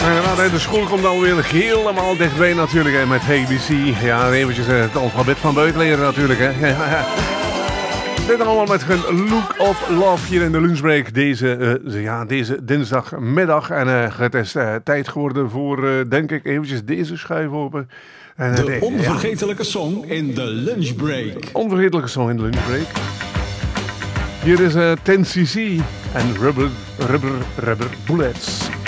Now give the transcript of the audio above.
Ja, de school komt alweer helemaal dichtbij natuurlijk hè, met ABC. Ja, eventjes het alfabet van buiten leren natuurlijk. Hè. Dit allemaal met een Look of Love hier in de lunchbreak deze dinsdagmiddag. En het is tijd geworden voor, denk ik, eventjes deze schuif open. En, de onvergetelijke song in de lunchbreak. Onvergetelijke song in de lunchbreak. Hier is 10cc en Rubber Bullets.